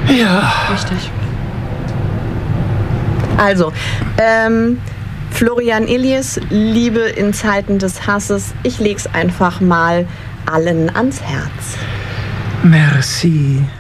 Ja. Richtig. Also, Florian Illies, Liebe in Zeiten des Hasses. Ich leg's einfach mal allen ans Herz. Merci.